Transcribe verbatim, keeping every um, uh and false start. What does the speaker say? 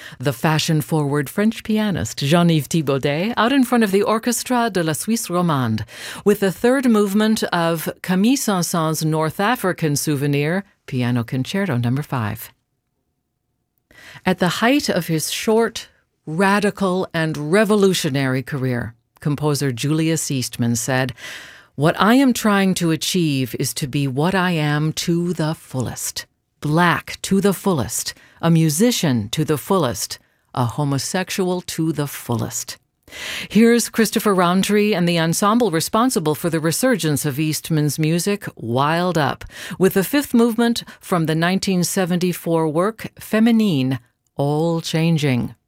the fashion-forward French pianist Jean-Yves Thibaudet out in front of the Orchestra de la Suisse Romande with the third movement of Camille Saint-Saëns' North African Souvenir, Piano Concerto number five. At the height of his short, radical, and revolutionary career, composer Julius Eastman said, "What I am trying to achieve is to be what I am to the fullest. Black to the fullest, a musician to the fullest, a homosexual to the fullest." Here's Christopher Roundtree and the ensemble responsible for the resurgence of Eastman's music, Wild Up, with the fifth movement from the nineteen seventy-four work Féminine, All Changing.